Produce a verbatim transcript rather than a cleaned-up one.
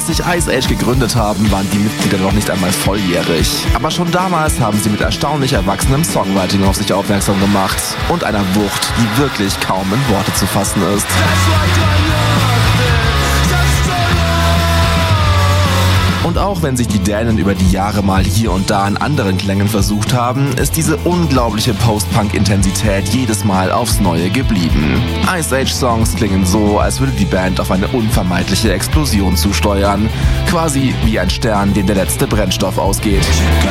Als sich Ice Age gegründet haben, waren die Mitglieder noch nicht einmal volljährig. Aber schon damals haben sie mit erstaunlich erwachsenem Songwriting auf sich aufmerksam gemacht und einer Wucht, die wirklich kaum in Worte zu fassen ist. Und auch wenn sich die Dänen über die Jahre mal hier und da an anderen Klängen versucht haben, ist diese unglaubliche Post-Punk-Intensität jedes Mal aufs Neue geblieben. Ice Age-Songs klingen so, als würde die Band auf eine unvermeidliche Explosion zusteuern. Quasi wie ein Stern, dem der letzte Brennstoff ausgeht.